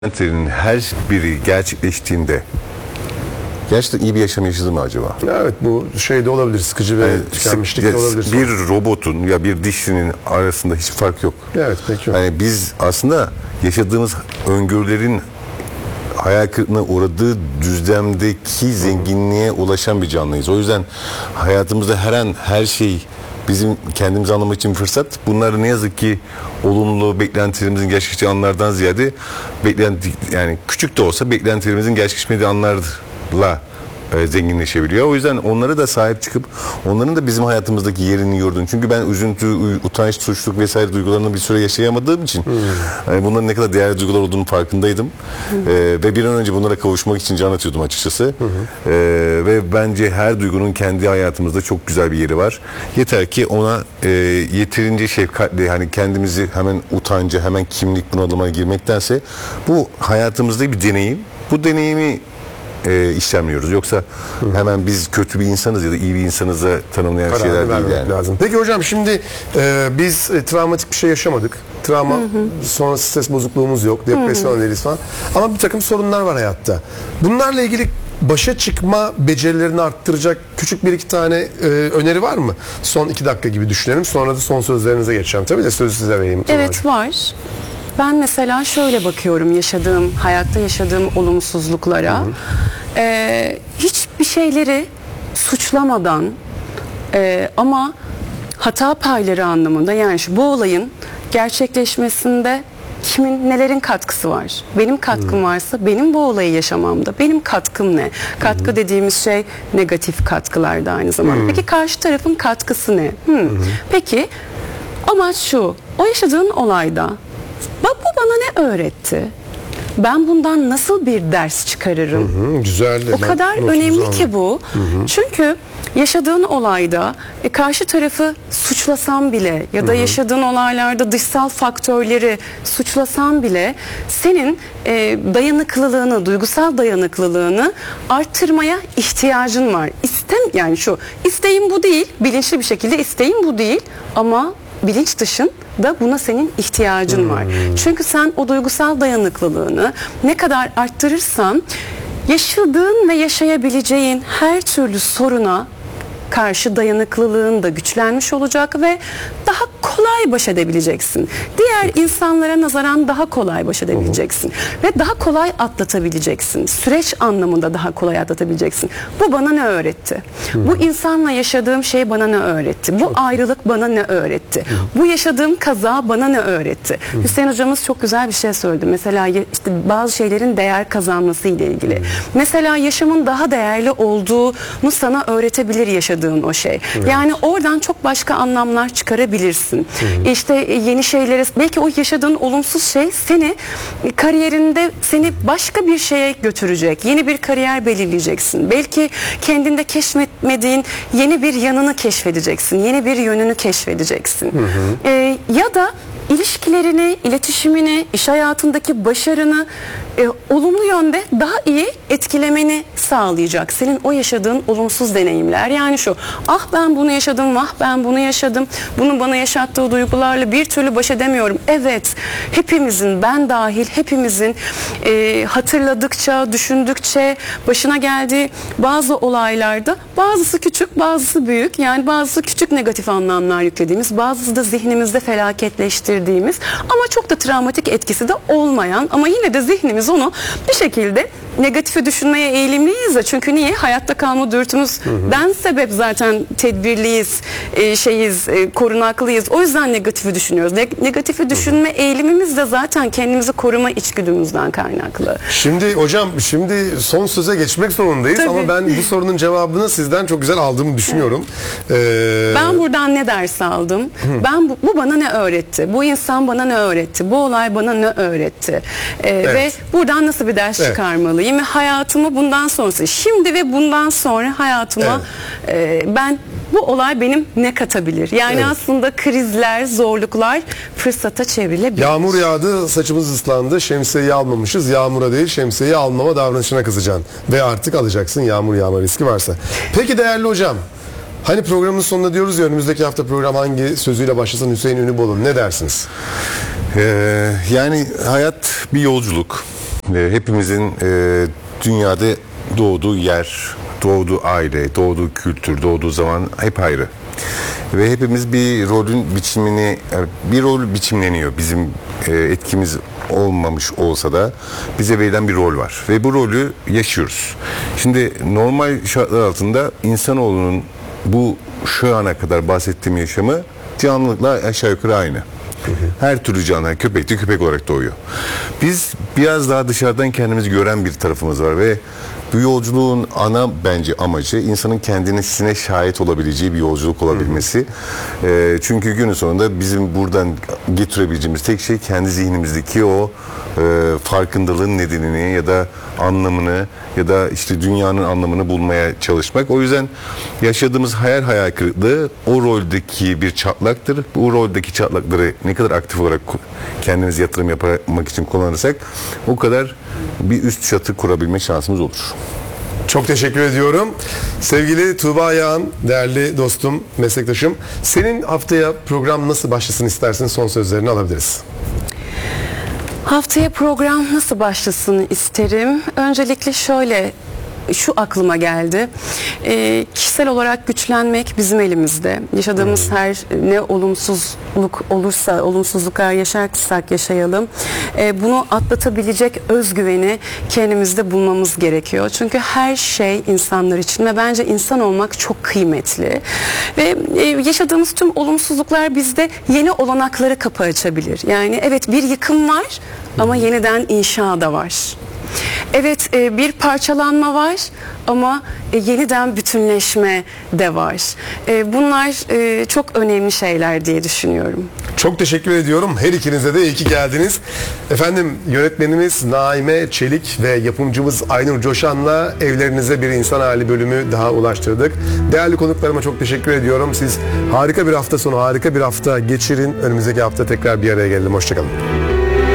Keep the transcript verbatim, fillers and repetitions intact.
beklentilerin her biri gerçekleştiğinde gerçekten iyi bir yaşam yaşadı mı acaba? Evet, bu şey de olabilir, sıkıcı ve Yani, tükenmişlik de olabilir. Bir robotun ya bir dişinin arasında hiç fark yok. Evet, peki yok. Yani biz aslında yaşadığımız öngörülerin hayal kırıklığına uğradığı düzlemdeki zenginliğe ulaşan bir canlıyız. O yüzden hayatımızda her an her şey bizim kendimizi anlamak için fırsat. Bunlar ne yazık ki olumlu beklentilerimizin gerçekleştiği anlardan ziyade beklenti, yani küçük de olsa beklentilerimizin gerçekleşmediği anlarla e, zenginleşebiliyor. O yüzden onlara da sahip çıkıp onların da bizim hayatımızdaki yerini yordun. Çünkü ben üzüntü, utanç, suçluluk vesaire duygularını bir süre yaşayamadığım için hmm. yani bunların ne kadar değerli duygular olduğunu farkındaydım. Hmm. E, ve bir an önce bunlara kavuşmak için can atıyordum açıkçası. Hmm. E, ve bence her duygunun kendi hayatımızda çok güzel bir yeri var. Yeter ki ona e, yeterince şefkatle, hani kendimizi hemen utanca, hemen kimlik bunalımına girmektense bu hayatımızda bir deneyim. Bu deneyimi E, işlemliyoruz. Yoksa Hı. hemen biz kötü bir insanız ya da iyi bir insanıza tanımlayan Kararını şeyler değil yani. Lazım. Peki hocam, şimdi e, biz e, travmatik bir şey yaşamadık. Travma, hı hı. sonra stres bozukluğumuz yok. Depresyon değiliz falan. Ama bir takım sorunlar var hayatta. Bunlarla ilgili başa çıkma becerilerini arttıracak küçük bir iki tane e, öneri var mı? Son iki dakika gibi düşünelim. Sonra da son sözlerinize geçeceğim. Tabii de sözü size vereyim. Evet, hocam var. Ben mesela şöyle bakıyorum yaşadığım, hayatta yaşadığım olumsuzluklara. Hı hı. Ee, hiçbir şeyleri suçlamadan e, ama hata payları anlamında, yani şu bu olayın gerçekleşmesinde kimin, nelerin katkısı var? Benim katkım hmm. varsa benim bu olayı yaşamamda benim katkım ne? Katkı hmm. dediğimiz şey negatif katkılar da aynı zamanda. Hmm. Peki karşı tarafın katkısı ne? Hmm. Hmm. Peki amaç şu, o yaşadığın olayda bak bu bana ne öğretti? Ben bundan nasıl bir ders çıkarırım? Hı hı, güzel. O kadar önemli ki bu. Hı hı. Çünkü yaşadığın olayda e, karşı tarafı suçlasan bile ya da hı hı. yaşadığın olaylarda dışsal faktörleri suçlasan bile senin e, dayanıklılığını, duygusal dayanıklılığını arttırmaya ihtiyacın var. İstem, yani şu, isteğin bu değil, bilinçli bir şekilde isteğin bu değil ama bilinç dışın da buna senin ihtiyacın hmm. var. Çünkü sen o duygusal dayanıklılığını ne kadar arttırırsan yaşadığın ve yaşayabileceğin her türlü soruna karşı dayanıklılığın da güçlenmiş olacak ve daha kolay baş edebileceksin. Diğer insanlara nazaran daha kolay baş edebileceksin. Hı-hı. Ve daha kolay atlatabileceksin. Süreç anlamında daha kolay atlatabileceksin. Bu bana ne öğretti? Hı-hı. Bu insanla yaşadığım şey bana ne öğretti? Bu çok ayrılık bana ne öğretti? Hı-hı. Bu yaşadığım kaza bana ne öğretti? Hı-hı. Hüseyin hocamız çok güzel bir şey söyledi. Mesela işte bazı şeylerin değer kazanması ile ilgili. Hı-hı. Mesela yaşamın daha değerli olduğunu sana öğretebilir yaşadığın o şey. Evet. Yani oradan çok başka anlamlar çıkarabilirsin. Hı-hı. İşte yeni şeylere, belki o yaşadığın olumsuz şey seni kariyerinde seni başka bir şeye götürecek. Yeni bir kariyer belirleyeceksin. Belki kendinde keşfetmediğin yeni bir yanını keşfedeceksin. Yeni bir yönünü keşfedeceksin. Ee, ya da ilişkilerini, iletişimini, iş hayatındaki başarını e, olumlu yönde daha iyi etkilemeni sağlayacak. Senin o yaşadığın olumsuz deneyimler. Yani şu, ah ben bunu yaşadım, vah ben bunu yaşadım. Bunun bana yaşattığı duygularla bir türlü baş edemiyorum. Evet, hepimizin, ben dahil hepimizin e, hatırladıkça, düşündükçe başına geldiği bazı olaylarda bazısı küçük, bazısı büyük. Yani bazısı küçük negatif anlamlar yüklediğimiz, bazısı da zihnimizde felaketleştirdiğimiz ama çok da travmatik etkisi de olmayan ama yine de zihnimiz onu bir şekilde negatifi düşünmeye eğilimliyiz ya. Çünkü niye? Hayatta kalma dürtümüzden sebep zaten tedbirliyiz, e, şeyiz, e, korunaklıyız. O yüzden negatifi düşünüyoruz. Ne, negatifi düşünme eğilimimiz de zaten kendimizi koruma içgüdümüzden kaynaklı. Şimdi hocam, şimdi son söze geçmek zorundayız. Tabii. Ama ben bu sorunun cevabını sizden çok güzel aldığımı düşünüyorum. Ee... Ben buradan ne ders aldım? Hı. Ben bu, bu bana ne öğretti? Bu insan bana ne öğretti? Bu olay bana ne öğretti? Ee, evet. Ve buradan nasıl bir ders evet. çıkarmalıyım? Hayatımı bundan sonrası, şimdi ve bundan sonra hayatıma evet. e, ben bu olay benim ne katabilir? Yani evet. aslında krizler, zorluklar fırsata çevrilebilir. Yağmur yağdı, saçımız ıslandı, şemsiyeyi almamışız. Yağmura değil, şemsiyeyi almama davranışına kızacaksın. Ve artık alacaksın, yağmur yağma riski varsa. Peki değerli hocam, hani programın sonunda diyoruz ya, önümüzdeki hafta program hangi sözüyle başlasın Hüseyin Ünlübolu, ne dersiniz? Ee, yani hayat bir yolculuk. e, hepimizin e, dünyada doğduğu yer, doğduğu aile, doğduğu kültür, doğduğu zaman hep ayrı. Ve hepimiz bir rolün biçimini, yani bir rol biçimleniyor. Bizim e, etkimiz olmamış olsa da bize verilen bir rol var. Ve bu rolü yaşıyoruz. Şimdi normal şartlar altında insanoğlunun bu şu ana kadar bahsettiğim yaşamı canlılıkla aşağı yukarı aynı. Her türlü canlı, köpek de köpek olarak doğuyor. Biz biraz daha dışarıdan kendimizi gören bir tarafımız var ve bu yolculuğun ana bence amacı insanın kendisine şahit olabileceği bir yolculuk olabilmesi. E, çünkü günün sonunda bizim buradan getirebileceğimiz tek şey kendi zihnimizdeki o e, farkındalığın nedenini ya da anlamını ya da işte dünyanın anlamını bulmaya çalışmak. O yüzden yaşadığımız hayal hayal kırıklığı o roldeki bir çatlaktır. Bu roldeki çatlakları ne kadar aktif olarak kendimiz yatırım yapmak için kullanırsak o kadar bir üst çatı kurabilme şansımız olur. Çok teşekkür ediyorum. Sevgili Tuğba Yağan, değerli dostum, meslektaşım. Senin haftaya program nasıl başlasın istersin? Son sözlerini alabiliriz. Haftaya program nasıl başlasın isterim. Öncelikle şöyle, şu aklıma geldi. E, kişisel olarak güçlenmek bizim elimizde. Yaşadığımız hmm. her ne olumsuzluk olursa, olumsuzluklar yaşarsak yaşayalım. E, bunu atlatabilecek özgüveni kendimizde bulmamız gerekiyor. Çünkü her şey insanlar için ve bence insan olmak çok kıymetli. Ve e, yaşadığımız tüm olumsuzluklar bizde yeni olanaklara kapı açabilir. Yani evet, bir yıkım var ama yeniden inşa da var. Evet, bir parçalanma var ama yeniden bütünleşme de var. Bunlar çok önemli şeyler diye düşünüyorum. Çok teşekkür ediyorum. Her ikinize de iyi ki geldiniz. Efendim, yönetmenimiz Naime Çelik ve yapımcımız Aynur Coşan'la Evlerinize Bir İnsan Hali bölümü daha ulaştırdık. Değerli konuklarıma çok teşekkür ediyorum. Siz harika bir hafta sonu, harika bir hafta geçirin. Önümüzdeki hafta tekrar bir araya gelelim. Hoşçakalın.